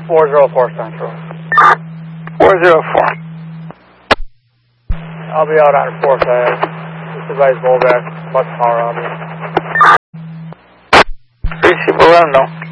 404 Central. 404. I'll be out on 4th Ave. Just advise Volbeck, much power on me. Recibo, no.